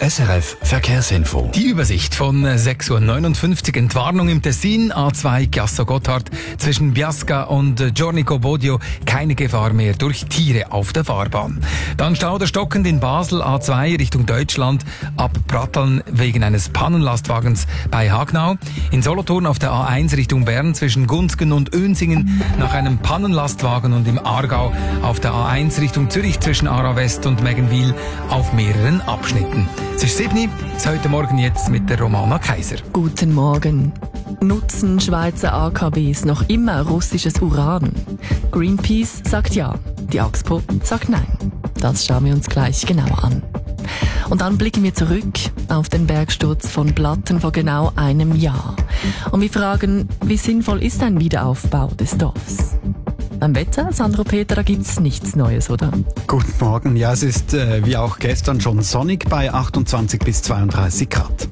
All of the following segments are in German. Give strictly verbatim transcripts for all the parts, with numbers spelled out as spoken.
S R F Verkehrsinfo. Die Übersicht von sechs Uhr neunundfünfzig. Entwarnung im Tessin, A zwei Chiasso-Gotthard zwischen Biasca und Giornico Bodio. Keine Gefahr mehr durch Tiere auf der Fahrbahn. Dann Stau oder stockend in Basel, A zwei Richtung Deutschland, ab Pratteln wegen eines Pannenlastwagens bei Hagnau. In Solothurn auf der A eins Richtung Bern zwischen Gunzgen und Önsingen nach einem Pannenlastwagen und im Aargau auf der A eins Richtung Zürich zwischen Aarau West und Meggenwil auf mehreren Abschnitten. Es ist sieben, es heute Morgen jetzt mit der Romana Kaiser. Guten Morgen. Nutzen Schweizer A K Ws noch immer russisches Uran? Greenpeace sagt ja, die Axpo sagt nein. Das schauen wir uns gleich genauer an. Und dann blicken wir zurück auf den Bergsturz von Blatten vor genau einem Jahr. Und wir fragen, wie sinnvoll ist ein Wiederaufbau des Dorfs? Beim Wetter, Sandro Peter, da gibt's nichts Neues, oder? Guten Morgen. Ja, es ist äh, wie auch gestern schon sonnig bei achtundzwanzig bis zweiunddreißig Grad.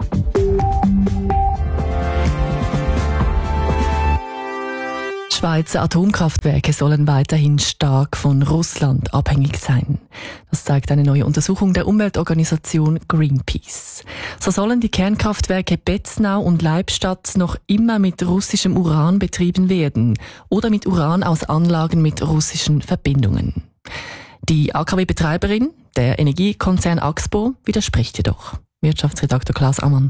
Schweizer Atomkraftwerke sollen weiterhin stark von Russland abhängig sein. Das zeigt eine neue Untersuchung der Umweltorganisation Greenpeace. So sollen die Kernkraftwerke Betznau und Leibstadt noch immer mit russischem Uran betrieben werden oder mit Uran aus Anlagen mit russischen Verbindungen. Die A K W-Betreiberin, der Energiekonzern Axpo, widerspricht jedoch. Wirtschaftsredakteur Klaus Ammann.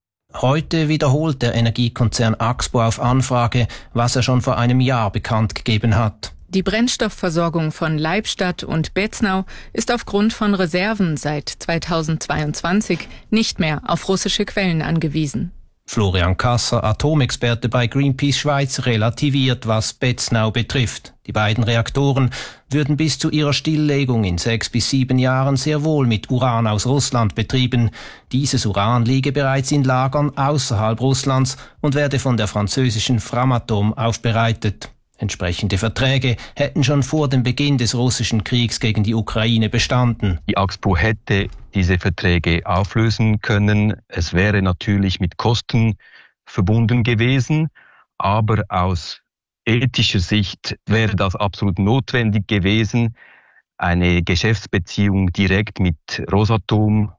Heute wiederholt der Energiekonzern Axpo auf Anfrage, was er schon vor einem Jahr bekannt gegeben hat. Die Brennstoffversorgung von Leibstadt und Betznau ist aufgrund von Reserven seit zweitausendzweiundzwanzig nicht mehr auf russische Quellen angewiesen. Florian Kasser, Atomexperte bei Greenpeace Schweiz, relativiert, was Betznau betrifft. Die beiden Reaktoren würden bis zu ihrer Stilllegung in sechs bis sieben Jahren sehr wohl mit Uran aus Russland betrieben. Dieses Uran liege bereits in Lagern außerhalb Russlands und werde von der französischen Framatome aufbereitet. Entsprechende Verträge hätten schon vor dem Beginn des russischen Kriegs gegen die Ukraine bestanden. Die Axpo hätte diese Verträge auflösen können. Es wäre natürlich mit Kosten verbunden gewesen, aber aus ethischer Sicht wäre das absolut notwendig gewesen. Eine Geschäftsbeziehung direkt mit Rosatom,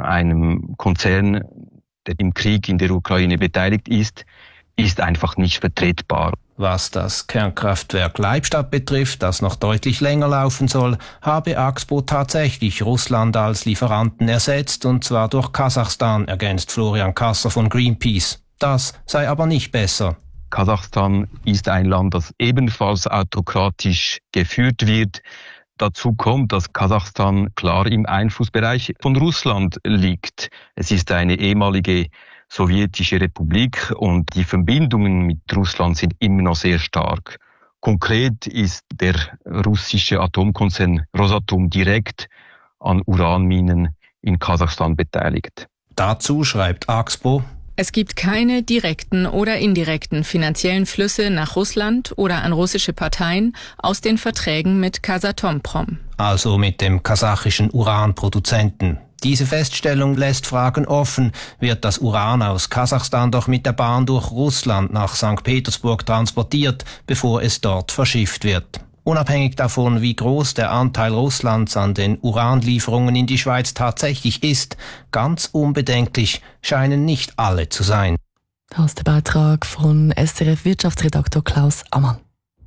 einem Konzern, der im Krieg in der Ukraine beteiligt ist, ist einfach nicht vertretbar. Was das Kernkraftwerk Leibstadt betrifft, das noch deutlich länger laufen soll, habe Axpo tatsächlich Russland als Lieferanten ersetzt, und zwar durch Kasachstan, ergänzt Florian Kasser von Greenpeace. Das sei aber nicht besser. Kasachstan ist ein Land, das ebenfalls autokratisch geführt wird. Dazu kommt, dass Kasachstan klar im Einflussbereich von Russland liegt. Es ist eine ehemalige sowjetische Republik und die Verbindungen mit Russland sind immer noch sehr stark. Konkret ist der russische Atomkonzern Rosatom direkt an Uranminen in Kasachstan beteiligt. Dazu schreibt Axpo: Es gibt keine direkten oder indirekten finanziellen Flüsse nach Russland oder an russische Parteien aus den Verträgen mit Kazatomprom. Also mit dem kasachischen Uranproduzenten. Diese Feststellung lässt Fragen offen. Wird das Uran aus Kasachstan doch mit der Bahn durch Russland nach Sankt Petersburg transportiert, bevor es dort verschifft wird? Unabhängig davon, wie groß der Anteil Russlands an den Uranlieferungen in die Schweiz tatsächlich ist, ganz unbedenklich scheinen nicht alle zu sein. Das ist der Beitrag von S R F-Wirtschaftsredaktor Klaus Ammann.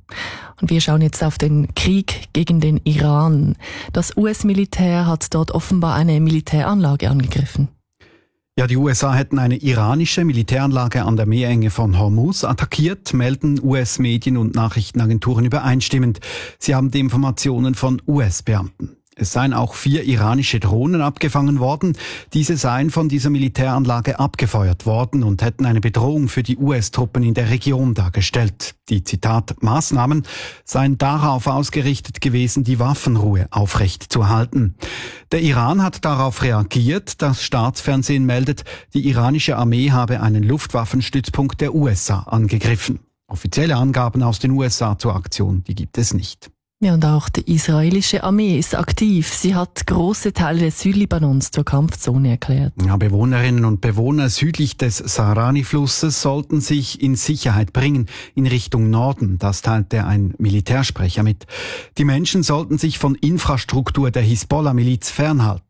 Und wir schauen jetzt auf den Krieg gegen den Iran. Das U S-Militär hat dort offenbar eine Militäranlage angegriffen. Ja, die U S A hätten eine iranische Militäranlage an der Meerenge von Hormuz attackiert, melden U S-Medien und Nachrichtenagenturen übereinstimmend. Sie haben die Informationen von U S-Beamten. Es seien auch vier iranische Drohnen abgefangen worden. Diese seien von dieser Militäranlage abgefeuert worden und hätten eine Bedrohung für die U S-Truppen in der Region dargestellt. Die, Zitat, Maßnahmen seien darauf ausgerichtet gewesen, die Waffenruhe aufrechtzuerhalten. Der Iran hat darauf reagiert. Das Staatsfernsehen meldet, die iranische Armee habe einen Luftwaffenstützpunkt der U S A angegriffen. Offizielle Angaben aus den U S A zur Aktion, die gibt es nicht. Ja, und auch die israelische Armee ist aktiv. Sie hat große Teile des Südlibanons zur Kampfzone erklärt. Ja, Bewohnerinnen und Bewohner südlich des Sahrani-Flusses sollten sich in Sicherheit bringen in Richtung Norden. Das teilte ein Militärsprecher mit. Die Menschen sollten sich von Infrastruktur der Hisbollah-Miliz fernhalten.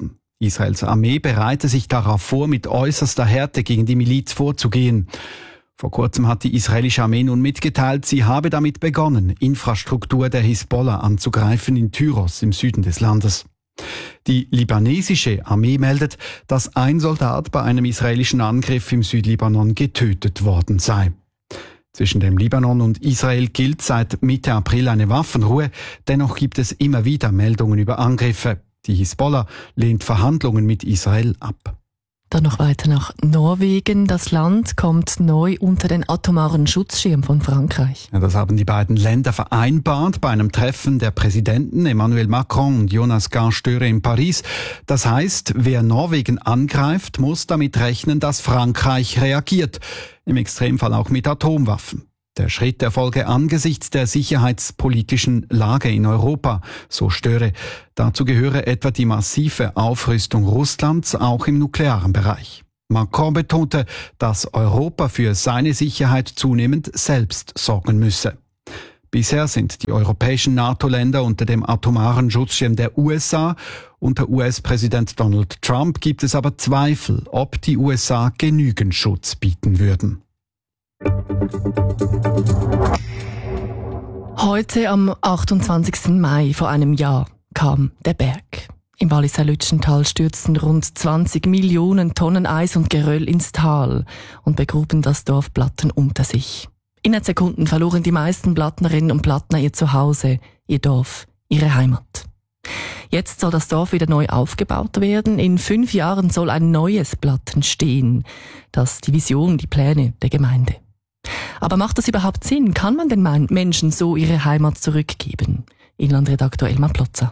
Israels Armee bereite sich darauf vor, mit äußerster Härte gegen die Miliz vorzugehen. Vor kurzem hat die israelische Armee nun mitgeteilt, sie habe damit begonnen, Infrastruktur der Hisbollah anzugreifen in Tyros im Süden des Landes. Die libanesische Armee meldet, dass ein Soldat bei einem israelischen Angriff im Südlibanon getötet worden sei. Zwischen dem Libanon und Israel gilt seit Mitte April eine Waffenruhe, dennoch gibt es immer wieder Meldungen über Angriffe. Die Hisbollah lehnt Verhandlungen mit Israel ab. Dann noch weiter nach Norwegen. Das Land kommt neu unter den atomaren Schutzschirm von Frankreich. Ja, das haben die beiden Länder vereinbart bei einem Treffen der Präsidenten Emmanuel Macron und Jonas Gahr Støre in Paris. Das heißt, wer Norwegen angreift, muss damit rechnen, dass Frankreich reagiert. Im Extremfall auch mit Atomwaffen. Der Schritt erfolge angesichts der sicherheitspolitischen Lage in Europa, so Støre. Dazu gehöre etwa die massive Aufrüstung Russlands auch im nuklearen Bereich. Macron betonte, dass Europa für seine Sicherheit zunehmend selbst sorgen müsse. Bisher sind die europäischen NATO-Länder unter dem atomaren Schutzschirm der U S A. Unter U S-Präsident Donald Trump gibt es aber Zweifel, ob die U S A genügend Schutz bieten würden. Heute am achtundzwanzigsten Mai vor einem Jahr kam der Berg. Im Walliser Lütschental stürzten rund zwanzig Millionen Tonnen Eis und Geröll ins Tal und begruben das Dorf Blatten unter sich. Innerhalb Sekunden verloren die meisten Blattnerinnen und Blattner ihr Zuhause, ihr Dorf, ihre Heimat. Jetzt soll das Dorf wieder neu aufgebaut werden. In fünf Jahren soll ein neues Blatten stehen. Das ist die Vision, die Pläne der Gemeinde. Aber macht das überhaupt Sinn? Kann man den Menschen so ihre Heimat zurückgeben? Inlandredaktor Elmar Plotzer.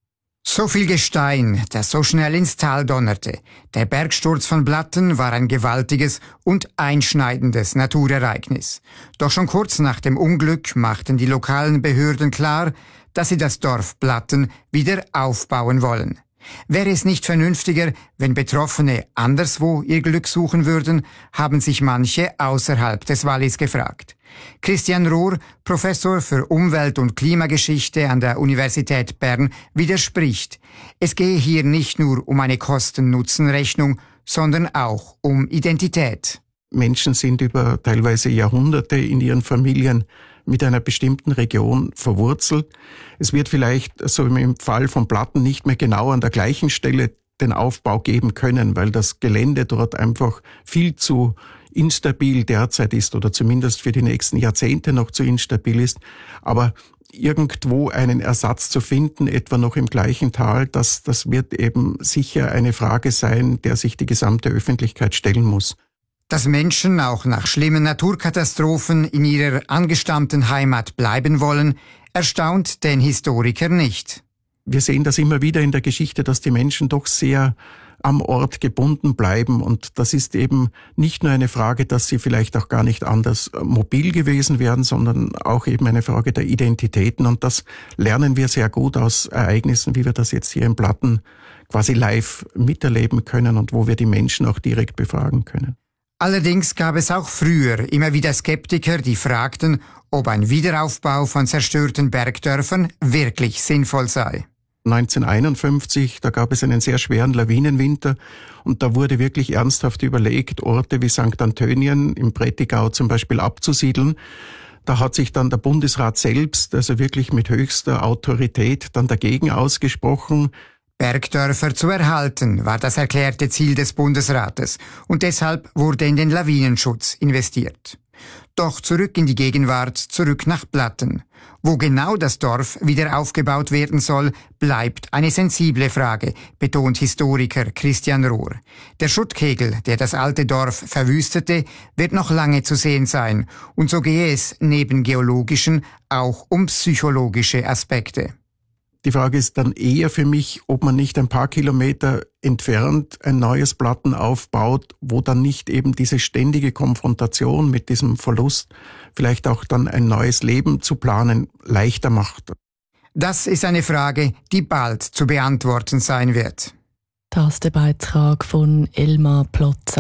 So viel Gestein, das so schnell ins Tal donnerte. Der Bergsturz von Blatten war ein gewaltiges und einschneidendes Naturereignis. Doch schon kurz nach dem Unglück machten die lokalen Behörden klar, dass sie das Dorf Blatten wieder aufbauen wollen. Wäre es nicht vernünftiger, wenn Betroffene anderswo ihr Glück suchen würden, haben sich manche außerhalb des Wallis gefragt. Christian Rohr, Professor für Umwelt- und Klimageschichte an der Universität Bern, widerspricht. Es gehe hier nicht nur um eine Kosten-Nutzen-Rechnung, sondern auch um Identität. Menschen sind über teilweise Jahrhunderte in ihren Familien mit einer bestimmten Region verwurzelt. Es wird vielleicht, so im Fall von Blatten, nicht mehr genau an der gleichen Stelle den Aufbau geben können, weil das Gelände dort einfach viel zu instabil derzeit ist oder zumindest für die nächsten Jahrzehnte noch zu instabil ist. Aber irgendwo einen Ersatz zu finden, etwa noch im gleichen Tal, das, das wird eben sicher eine Frage sein, der sich die gesamte Öffentlichkeit stellen muss. Dass Menschen auch nach schlimmen Naturkatastrophen in ihrer angestammten Heimat bleiben wollen, erstaunt den Historiker nicht. Wir sehen das immer wieder in der Geschichte, dass die Menschen doch sehr am Ort gebunden bleiben. Und das ist eben nicht nur eine Frage, dass sie vielleicht auch gar nicht anders mobil gewesen wären, sondern auch eben eine Frage der Identitäten. Und das lernen wir sehr gut aus Ereignissen, wie wir das jetzt hier in Blatten quasi live miterleben können und wo wir die Menschen auch direkt befragen können. Allerdings gab es auch früher immer wieder Skeptiker, die fragten, ob ein Wiederaufbau von zerstörten Bergdörfern wirklich sinnvoll sei. neunzehnhunderteinundfünfzig, da gab es einen sehr schweren Lawinenwinter und da wurde wirklich ernsthaft überlegt, Orte wie Sankt Antönien im Prättigau zum Beispiel abzusiedeln. Da hat sich dann der Bundesrat selbst, also wirklich mit höchster Autorität, dann dagegen ausgesprochen. Bergdörfer zu erhalten, war das erklärte Ziel des Bundesrates und deshalb wurde in den Lawinenschutz investiert. Doch zurück in die Gegenwart, zurück nach Blatten. Wo genau das Dorf wieder aufgebaut werden soll, bleibt eine sensible Frage, betont Historiker Christian Rohr. Der Schuttkegel, der das alte Dorf verwüstete, wird noch lange zu sehen sein und so gehe es neben geologischen auch um psychologische Aspekte. Die Frage ist dann eher für mich, ob man nicht ein paar Kilometer entfernt ein neues Blatten aufbaut, wo dann nicht eben diese ständige Konfrontation mit diesem Verlust vielleicht auch dann ein neues Leben zu planen leichter macht. Das ist eine Frage, die bald zu beantworten sein wird. Das ist der Beitrag von Elmar Plotzer.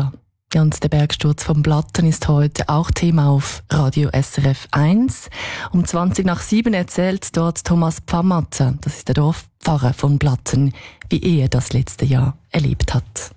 Ja, und der Bergsturz von Blatten ist heute auch Thema auf Radio S R F eins. Um zwanzig nach sieben erzählt dort Thomas Pfammatter, das ist der Dorfpfarrer von Blatten, wie er das letzte Jahr erlebt hat.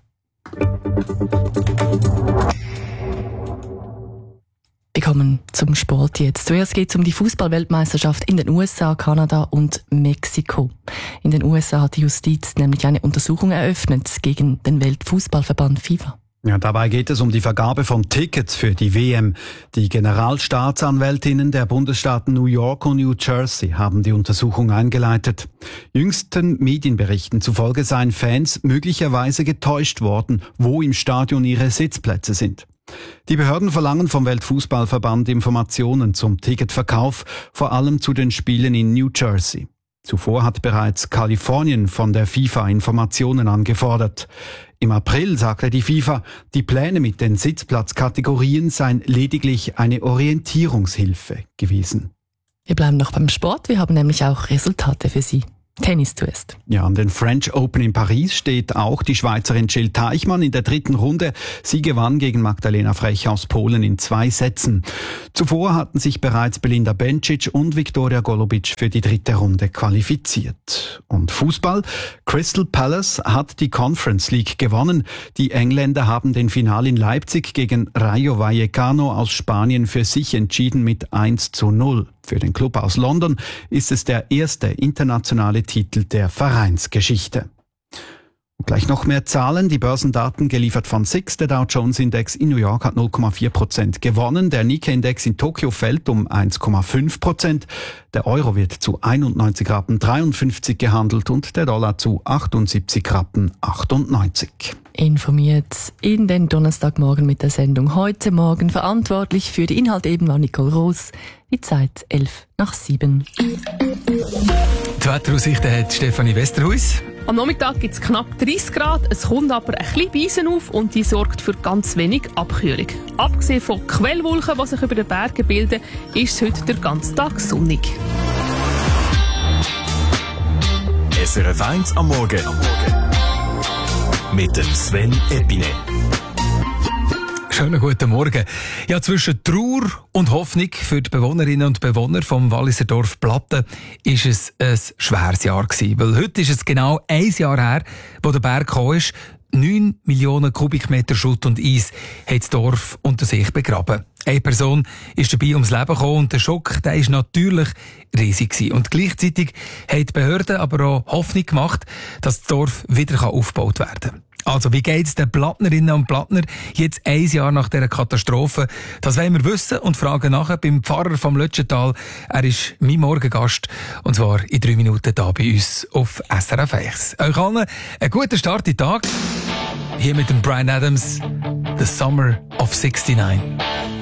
Wir kommen zum Sport jetzt. Zuerst geht es um die Fußball-Weltmeisterschaft in den U S A, Kanada und Mexiko. In den U S A hat die Justiz nämlich eine Untersuchung eröffnet gegen den Weltfußballverband FIFA. Ja, dabei geht es um die Vergabe von Tickets für die W M. Die Generalstaatsanwältinnen der Bundesstaaten New York und New Jersey haben die Untersuchung eingeleitet. Jüngsten Medienberichten zufolge seien Fans möglicherweise getäuscht worden, wo im Stadion ihre Sitzplätze sind. Die Behörden verlangen vom Weltfußballverband Informationen zum Ticketverkauf, vor allem zu den Spielen in New Jersey. Zuvor hat bereits Kalifornien von der FIFA Informationen angefordert. Im April sagte die FIFA, die Pläne mit den Sitzplatzkategorien seien lediglich eine Orientierungshilfe gewesen. Wir bleiben noch beim Sport, wir haben nämlich auch Resultate für Sie. Tennis zuerst. Ja, an den French Open in Paris steht auch die Schweizerin Jill Teichmann in der dritten Runde. Sie gewann gegen Magdalena Frech aus Polen in zwei Sätzen. Zuvor hatten sich bereits Belinda Bencic und Viktoria Golubic für die dritte Runde qualifiziert. Und Fußball? Crystal Palace hat die Conference League gewonnen. Die Engländer haben den Final in Leipzig gegen Rayo Vallecano aus Spanien für sich entschieden mit eins zu null. Für den Club aus London ist es der erste internationale Titel der Vereinsgeschichte. Und gleich noch mehr Zahlen. Die Börsendaten geliefert von S I X. Der Dow Jones Index in New York hat null Komma vier Prozent gewonnen. Der Nikkei-Index in Tokio fällt um eins Komma fünf Prozent. Der Euro wird zu einundneunzig Rappen dreiundfünfzig gehandelt und der Dollar zu achtundsiebzig Rappen achtundneunzig. Informiert in den Donnerstagmorgen mit der Sendung heute Morgen. Verantwortlich für die Inhalte eben war Nicole Roos. Die Zeit elf nach sieben. Die Wetteraussichten hat Stefanie Westerhuis. Am Nachmittag gibt es knapp dreißig Grad, es kommt aber ein bisschen Beisen auf und die sorgt für ganz wenig Abkühlung. Abgesehen von Quellwolken, die sich über den Bergen bilden, ist es heute den ganzen Tag sonnig. S R F eins am Morgen. Mit dem Sven Epine. Schönen guten Morgen. Ja, zwischen Trauer und Hoffnung für die Bewohnerinnen und Bewohner vom Walliser Dorf Blatten ist es ein schweres Jahr gewesen. Weil heute ist es genau ein Jahr her, wo der Berg gekommen ist. Neun Millionen Kubikmeter Schutt und Eis hat das Dorf unter sich begraben. Eine Person ist dabei ums Leben gekommen und der Schock, der ist natürlich riesig gewesen. Und gleichzeitig haben die Behörden aber auch Hoffnung gemacht, dass das Dorf wieder aufgebaut werden kann. Also, wie geht's den Plattnerinnen und Plattner jetzt ein Jahr nach dieser Katastrophe? Das wollen wir wissen und fragen nachher beim Pfarrer vom Lötschental. Er ist mein Morgengast und zwar in drei Minuten hier bei uns auf S R F eins. Euch allen einen guten Start in den Tag. Hier mit dem Bryan Adams, The Summer of sixty-nine.